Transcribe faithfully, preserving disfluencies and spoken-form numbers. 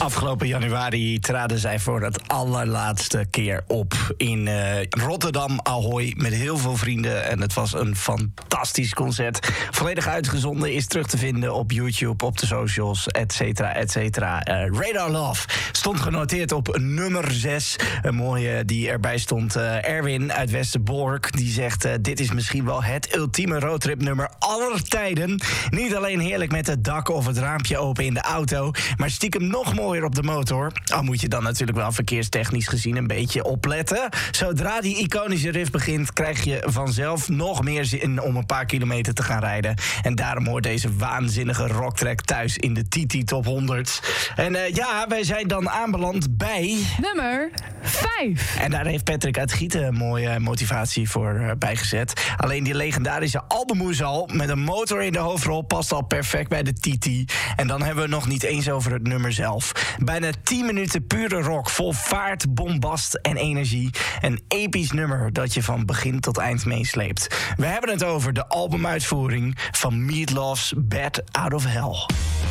Afgelopen januari traden zij voor het allerlaatste keer op in uh, Rotterdam Ahoy met heel veel vrienden. En het was een fantastisch concert. Volledig uitgezonden, is terug te vinden op YouTube, op de socials, et cetera, et cetera. Uh, Radar Love stond genoteerd op nummer zes. Een mooie die erbij stond. Uh, Erwin uit Westerbork, die zegt... Uh, dit is misschien wel het ultieme roadtripnummer aller tijden. Niet alleen heerlijk met het dak of het raampje open in de auto, maar stiekem nog mooier op de motor. Al moet je dan natuurlijk wel verkeerstechnisch gezien een beetje opletten. Zodra die iconische riff begint, krijg je vanzelf nog meer zin om een paar kilometer te gaan rijden. En daarom hoort deze waanzinnige rocktrack thuis in de T T Top honderd. En uh, ja, wij zijn dan aanbeland bij... nummer vijf. En daar heeft Patrick uit Gieten een mooie motivatie voor uh, bijgezet. Alleen die legendarische albumhoes al met een motor in de hoofdrol past al perfect bij de T T. En dan hebben we nog niet eens over het nummer zelf. Bijna tien minuten pure rock, vol vaart, bombast en energie. Een episch nummer dat je van begin tot eind meesleept. We hebben het over de albumuitvoering van Meat Love's Bad Out of Hell.